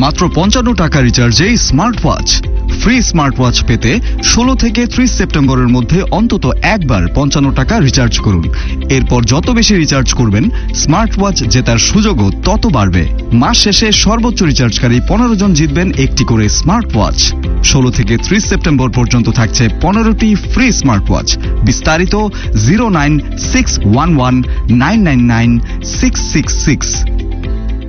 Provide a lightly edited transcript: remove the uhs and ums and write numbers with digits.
মাত্র 55 টাকা রিচার্জে smart watch. Free smart watch পেতে 16 থেকে 30 সেপ্টেম্বরের মধ্যে অন্তত একবার 55 টাকা রিচার্জ করুন। এরপর যত বেশি রিচার্জ করবেন স্মার্ট ওয়াচ জেতার সুযোগও তত বাড়বে। মাস শেষে সর্বোচ্চ রিচার্জকারী 15 জন জিতবেন একটি করে স্মার্ট ওয়াচ। 16 থেকে 30 সেপ্টেম্বর পর্যন্ত থাকছে 15টি ফ্রি স্মার্ট ওয়াচ। বিস্তারিত 09611999666।